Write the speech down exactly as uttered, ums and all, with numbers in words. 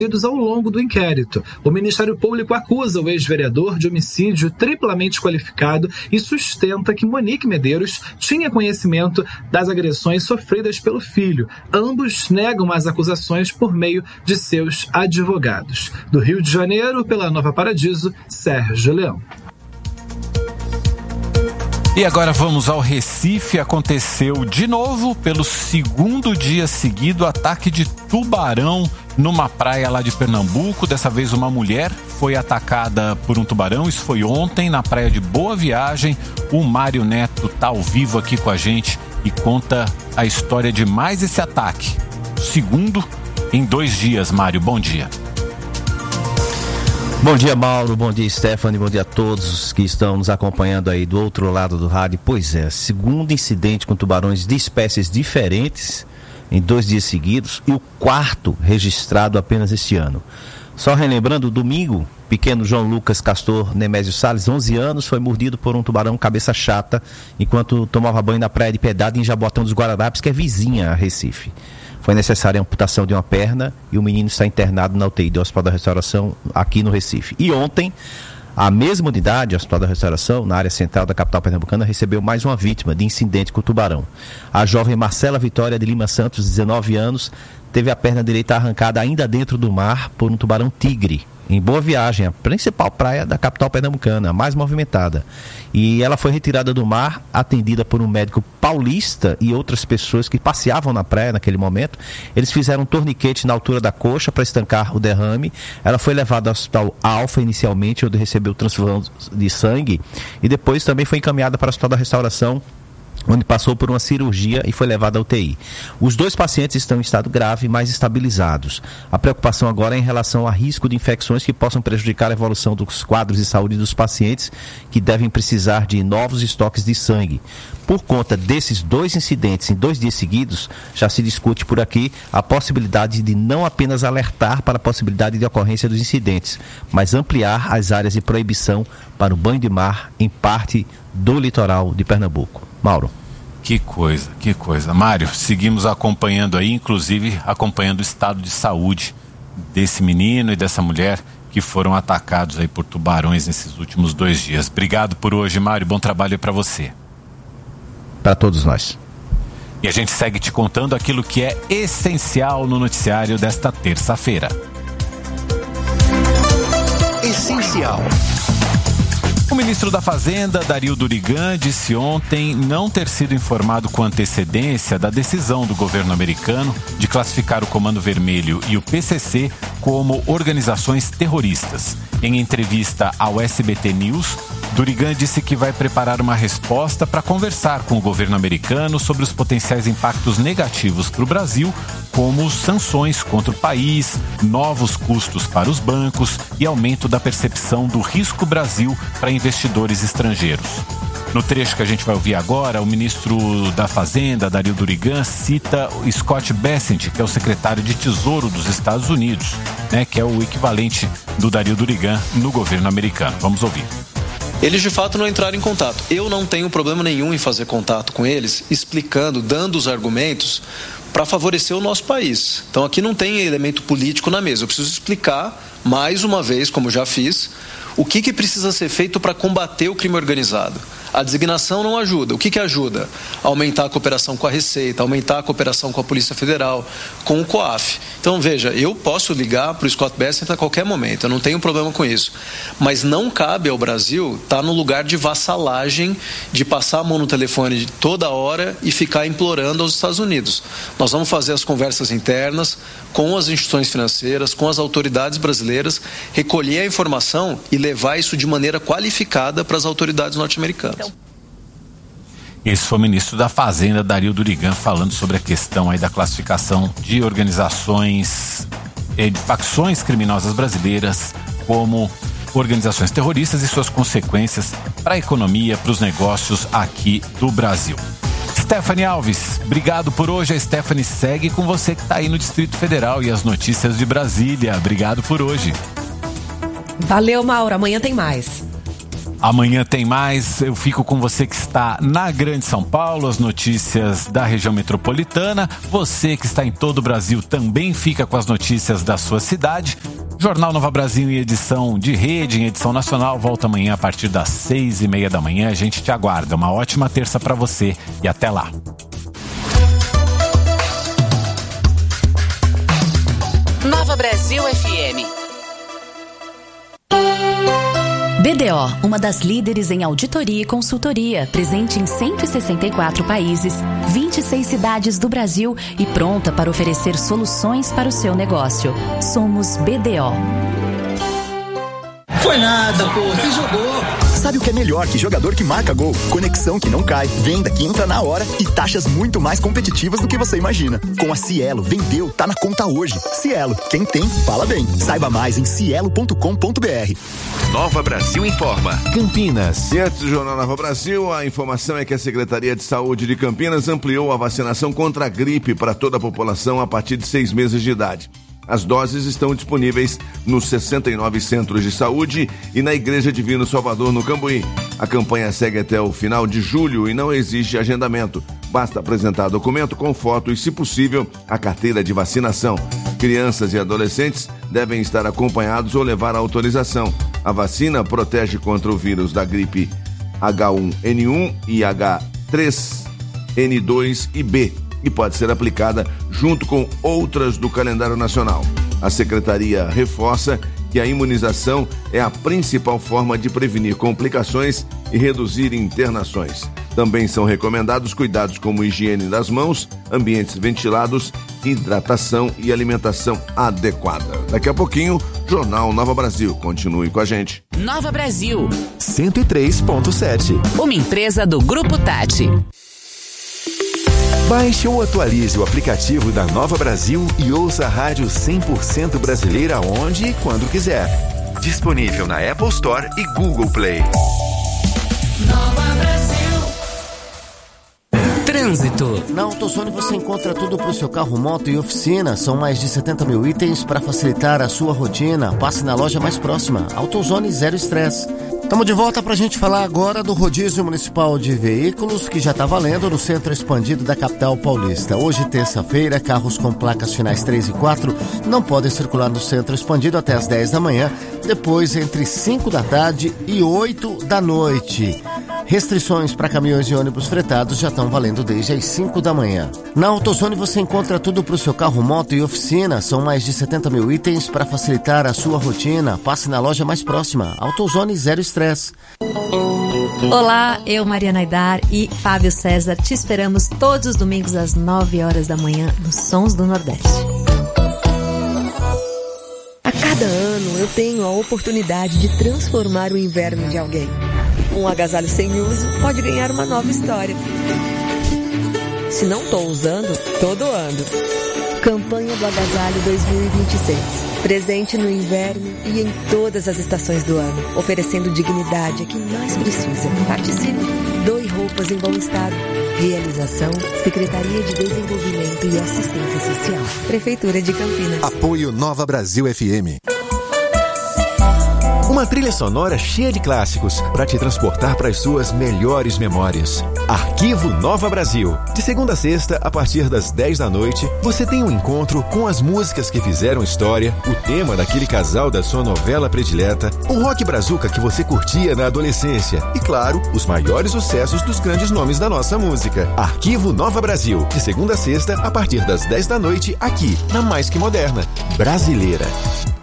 ao longo do inquérito. O Ministério Público acusa o ex-vereador de homicídio triplamente qualificado e sustenta que Monique Medeiros tinha conhecimento das agressões sofridas pelo filho. Ambos negam as acusações por meio de seus advogados. Do Rio de Janeiro, pela Nova Paradiso, Sérgio Leão. E agora vamos ao Recife. Aconteceu de novo, pelo segundo dia seguido, ataque de tubarão numa praia lá de Pernambuco. Dessa vez uma mulher foi atacada por um tubarão. Isso foi ontem na praia de Boa Viagem. O Mário Neto está ao vivo aqui com a gente e conta a história de mais esse ataque. Segundo em dois dias. Mário, bom dia. Bom dia, Mauro, bom dia, Stephanie, bom dia a todos que estão nos acompanhando aí do outro lado do rádio. Pois é, segundo incidente com tubarões de espécies diferentes em dois dias seguidos e o quarto registrado apenas este ano. Só relembrando, domingo, pequeno João Lucas Castor Nemésio Salles, onze anos, foi mordido por um tubarão cabeça chata enquanto tomava banho na praia de Piedade em Jaboatão dos Guararapes, que é vizinha a Recife. Foi necessária a amputação de uma perna e o menino está internado na U T I do Hospital da Restauração aqui no Recife. E ontem, a mesma unidade, o Hospital da Restauração, na área central da capital pernambucana, recebeu mais uma vítima de incidente com tubarão. A jovem Marcela Vitória de Lima Santos, dezenove anos, teve a perna direita arrancada ainda dentro do mar por um tubarão tigre, em Boa Viagem, a principal praia da capital pernambucana, a mais movimentada. E ela foi retirada do mar, atendida por um médico paulista e outras pessoas que passeavam na praia naquele momento. Eles fizeram um torniquete na altura da coxa para estancar o derrame. Ela foi levada ao Hospital Alfa inicialmente, onde recebeu transfusão de sangue, e depois também foi encaminhada para o Hospital da Restauração, onde passou por uma cirurgia e foi levada à U T I. Os dois pacientes estão em estado grave, mas estabilizados. A preocupação agora é em relação a risco de infecções que possam prejudicar a evolução dos quadros de saúde dos pacientes, que devem precisar de novos estoques de sangue. Por conta desses dois incidentes em dois dias seguidos, já se discute por aqui a possibilidade de não apenas alertar para a possibilidade de ocorrência dos incidentes, mas ampliar as áreas de proibição para o banho de mar em parte do litoral de Pernambuco. Mauro. Que coisa, que coisa. Mário, seguimos acompanhando aí, inclusive acompanhando o estado de saúde desse menino e dessa mulher que foram atacados aí por tubarões nesses últimos dois dias. Obrigado por hoje, Mário. Bom trabalho para você. Para todos nós. E a gente segue te contando aquilo que é essencial no noticiário desta terça-feira. Essencial. O ministro da Fazenda, Dario Durigan, disse ontem não ter sido informado com antecedência da decisão do governo americano de classificar o Comando Vermelho e o P C C como organizações terroristas. Em entrevista ao S B T News, Durigan disse que vai preparar uma resposta para conversar com o governo americano sobre os potenciais impactos negativos para o Brasil, como sanções contra o país, novos custos para os bancos e aumento da percepção do risco Brasil para investidores estrangeiros. No trecho que a gente vai ouvir agora, o ministro da Fazenda, Dario Durigan, cita o Scott Bessent, que é o secretário de Tesouro dos Estados Unidos, né, que é o equivalente do Dario Durigan no governo americano. Vamos ouvir. Eles de fato não entraram em contato. Eu não tenho problema nenhum em fazer contato com eles, explicando, dando os argumentos para favorecer o nosso país. Então aqui não tem elemento político na mesa. Eu preciso explicar, mais uma vez, como já fiz, o que, que precisa ser feito para combater o crime organizado. A designação não ajuda. O que, que ajuda? Aumentar a cooperação com a Receita, aumentar a cooperação com a Polícia Federal, com o COAF. Então, veja, eu posso ligar para o Scott Bessent a qualquer momento, eu não tenho problema com isso. Mas não cabe ao Brasil estar no lugar de vassalagem, de passar a mão no telefone toda hora e ficar implorando aos Estados Unidos. Nós vamos fazer as conversas internas com as instituições financeiras, com as autoridades brasileiras, recolher a informação e levar isso de maneira qualificada para as autoridades norte-americanas. Esse foi o ministro da Fazenda, Dario Durigan, falando sobre a questão aí da classificação de organizações, de facções criminosas brasileiras como organizações terroristas e suas consequências para a economia, para os negócios aqui do Brasil. Stephanie Alves, obrigado por hoje. A Stephanie segue com você que está aí no Distrito Federal e as notícias de Brasília. Obrigado por hoje. Valeu, Mauro. Amanhã tem mais. Amanhã tem mais. Eu fico com você que está na Grande São Paulo, as notícias da região metropolitana. Você que está em todo o Brasil também fica com as notícias da sua cidade. Jornal Nova Brasil em edição de rede, em edição nacional, volta amanhã a partir das seis e meia da manhã. A gente te aguarda. Uma ótima terça para você e até lá. Nova Brasil F M. B D O, uma das líderes em auditoria e consultoria, presente em cento e sessenta e quatro países, vinte e seis cidades do Brasil e pronta para oferecer soluções para o seu negócio. Somos B D O. Foi nada, pô, você jogou. Sabe o que é melhor que jogador que marca gol? Conexão que não cai, venda que entra na hora e taxas muito mais competitivas do que você imagina. Com a Cielo, vendeu, tá na conta hoje. Cielo, quem tem, fala bem. Saiba mais em cielo ponto com ponto b r. Nova Brasil informa. Campinas. E antes do Jornal Nova Brasil, a informação é que a Secretaria de Saúde de Campinas ampliou a vacinação contra a gripe para toda a população a partir de seis meses de idade. As doses estão disponíveis nos sessenta e nove centros de saúde e na Igreja Divino Salvador, no Cambuí. A campanha segue até o final de julho e não exige agendamento. Basta apresentar documento com foto e, se possível, a carteira de vacinação. Crianças e adolescentes devem estar acompanhados ou levar a autorização. A vacina protege contra o vírus da gripe H um N um e H três N dois e B e pode ser aplicada junto com outras do calendário nacional. A Secretaria reforça que a imunização é a principal forma de prevenir complicações e reduzir internações. Também são recomendados cuidados como higiene das mãos, ambientes ventilados, hidratação e alimentação adequada. Daqui a pouquinho, Jornal Nova Brasil. Continue com a gente. Nova Brasil cento e três ponto sete. Uma empresa do Grupo Tati. Baixe ou atualize o aplicativo da Nova Brasil e ouça a rádio cem por cento brasileira onde e quando quiser. Disponível na Apple Store e Google Play. Nova Brasil. Trânsito. Na AutoZone você encontra tudo para o seu carro, moto e oficina. São mais de setenta mil itens para facilitar a sua rotina. Passe na loja mais próxima. AutoZone Zero Estresse. Estamos de volta para a gente falar agora do rodízio municipal de veículos que já está valendo no centro expandido da capital paulista. Hoje, terça-feira, carros com placas finais três e quatro não podem circular no centro expandido até as dez da manhã, depois entre cinco da tarde e oito da noite. Restrições para caminhões e ônibus fretados já estão valendo desde as cinco da manhã. Na AutoZone você encontra tudo para o seu carro, moto e oficina. São mais de setenta mil itens para facilitar a sua rotina. Passe na loja mais próxima. AutoZone Zero Estresse. Olá, eu, Mariana Aidar e Fábio César, te esperamos todos os domingos às nove horas da manhã nos Sons do Nordeste. A cada ano eu tenho a oportunidade de transformar o inverno de alguém. Um agasalho sem uso pode ganhar uma nova história. Se não estou usando, tô doando. Campanha do Agasalho dois mil e vinte e seis. Presente no inverno e em todas as estações do ano, oferecendo dignidade a quem mais precisa. Participe. Doe roupas em bom estado. Realização, Secretaria de Desenvolvimento e Assistência Social. Prefeitura de Campinas. Apoio Nova Brasil F M. Uma trilha sonora cheia de clássicos para te transportar para as suas melhores memórias. Arquivo Nova Brasil. De segunda a sexta, a partir das dez da noite, você tem um encontro com as músicas que fizeram história, o tema daquele casal da sua novela predileta, o rock brazuca que você curtia na adolescência e, claro, os maiores sucessos dos grandes nomes da nossa música. Arquivo Nova Brasil. De segunda a sexta, a partir das dez da noite, aqui, na Mais Que Moderna. Brasileira.